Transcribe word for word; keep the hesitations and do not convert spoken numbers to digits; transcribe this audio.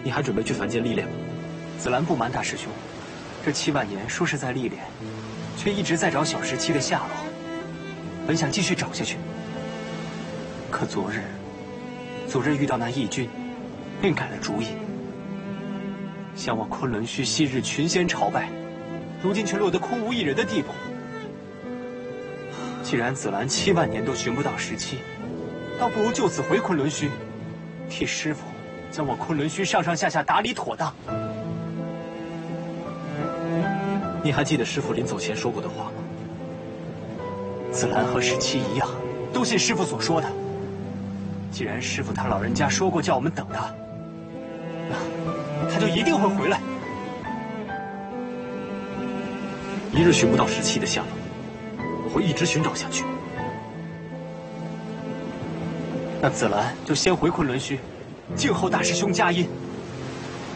你还准备去凡间历练吗？ 紫兰不瞒大师兄，这七万年说是在历练，却一直在找小十七的下落。本想继续找下去，可昨日，昨日遇到那义军，便改了主意。想我昆仑虚昔日群仙朝拜，如今却落得空无一人的地步。既然紫兰七万年都寻不到十七，倒不如就此回昆仑虚，替师傅将我昆仑虚上上下下打理妥当。 你还记得师傅临走前说过的话吗？ 紫兰和十七一样，都信师傅所说的。既然师傅他老人家说过叫我们等他，那他就一定会回来。 一日寻不到十七的下落，我会一直寻找下去。 那紫兰就先回昆仑虚，静候大师兄佳音。